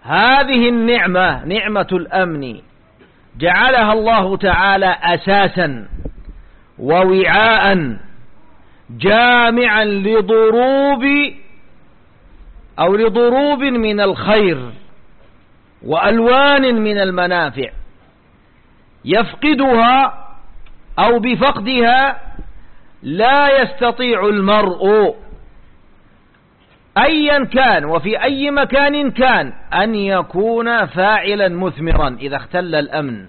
هذه النعمة، نعمة الأمن، جعلها الله تعالى أساسا ووعاء جامعا لضروب من الخير وألوان من المنافع، يفقدها أو بفقدها لا يستطيع المرء أيا كان وفي أي مكان كان أن يكون فاعلا مثمرا إذا اختل الأمن.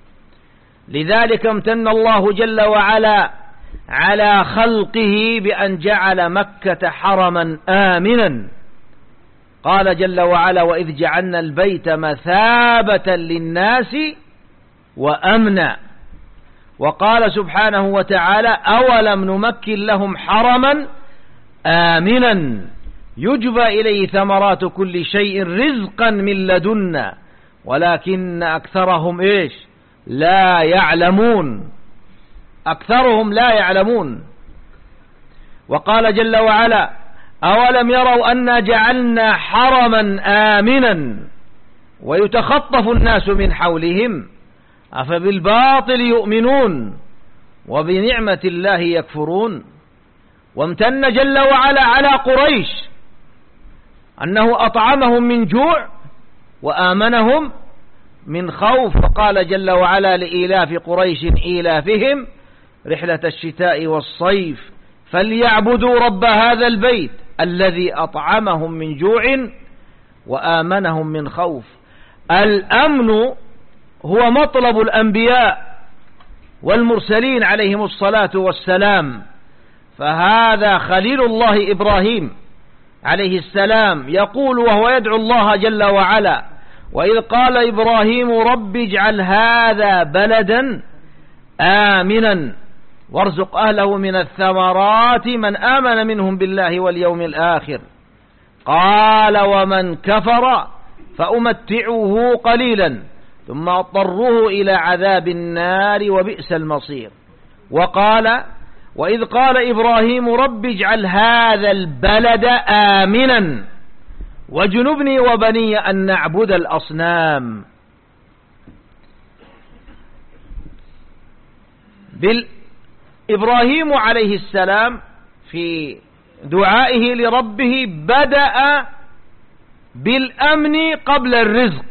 لذلك امتن الله جل وعلا على خلقه بأن جعل مكة حرما آمنا. قال جل وعلا: وإذ جعلنا البيت مثابة للناس وأمنا. وقال سبحانه وتعالى: أولم نمكن لهم حرما آمنا يجبى إليه ثمرات كل شيء رزقا من لدنا ولكن أكثرهم لا يعلمون. أكثرهم لا يعلمون. وقال جل وعلا: أولم يروا أنا جعلنا حرما آمنا ويتخطف الناس من حولهم أفبالباطل يؤمنون وبنعمة الله يكفرون. وامتن جل وعلا على قريش أنه أطعمهم من جوع وآمنهم من خوف. فقال جل وعلا لإيلاف قريش إيلافهم رحلة الشتاء والصيف فليعبدوا رب هذا البيت الذي أطعمهم من جوع وآمنهم من خوف. الأمن هو مطلب الأنبياء والمرسلين عليهم الصلاة والسلام. فهذا خليل الله إبراهيم عليه السلام يقول وهو يدعو الله جل وعلا: وإذ قال إبراهيم رب اجعل هذا بلدا آمنا وارزق أهله من الثمرات من آمن منهم بالله واليوم الآخر قال ومن كفر فأمتعه قليلا ثم أضطره إلى عذاب النار وبئس المصير. وقال: وإذ قال إبراهيم رب اجعل هذا البلد آمنا واجنبني وبني أن نعبد الأصنام. إبراهيم عليه السلام في دعائه لربه بدأ بالأمن قبل الرزق،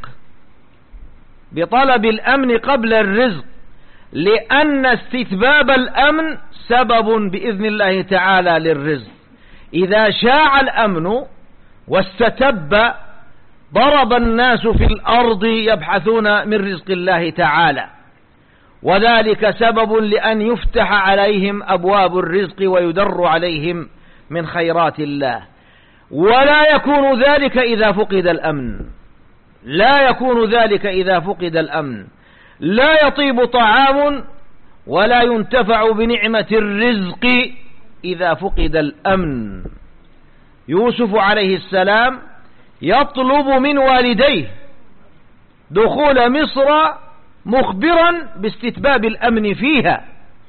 بطلب الأمن قبل الرزق، لأن استتباب الأمن سبب بإذن الله تعالى للرزق. إذا شاع الأمن واستتب ضرب الناس في الأرض يبحثون من رزق الله تعالى، وذلك سبب لأن يفتح عليهم أبواب الرزق ويدر عليهم من خيرات الله. ولا يكون ذلك إذا فقد الأمن، لا يكون ذلك إذا فقد الأمن. لا يطيب طعام ولا ينتفع بنعمة الرزق إذا فقد الأمن. يوسف عليه السلام يطلب من والديه دخول مصر مخبرا باستتباب الأمن فيها.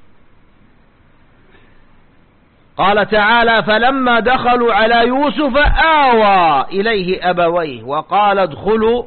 قال تعالى: فلما دخلوا على يوسف آوى إليه أبويه وقال ادخلوا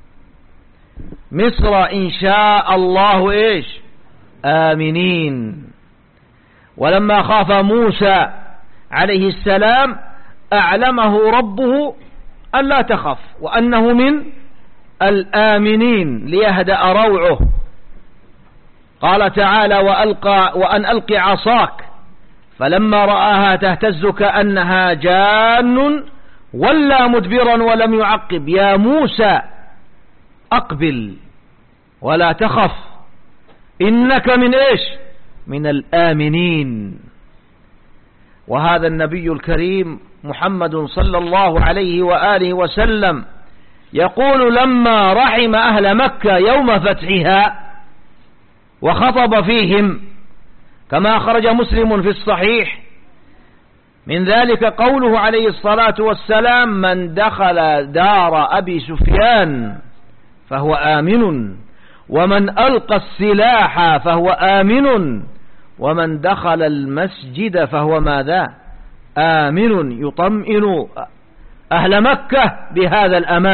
مصر إن شاء الله آمنين. ولما خاف موسى عليه السلام أعلمه ربه ألا تخف وأنه من الآمنين ليهدأ روعه. قال تعالى: وأن ألق عصاك فلما رآها تهتز كأنها جان ولا مدبرا ولم يعقب يا موسى أقبل ولا تخف إنك من الآمنين. وهذا النبي الكريم محمد صلى الله عليه وآله وسلم يقول لما رحم أهل مكة يوم فتحها وخطب فيهم كما خرج مسلم في الصحيح من ذلك قوله عليه الصلاة والسلام: من دخل دار أبي سفيان فهو آمن ومن ألقى السلاح فهو آمن ومن دخل المسجد فهو ماذا؟ آمن. يطمئن أهل مكة بهذا الأمان.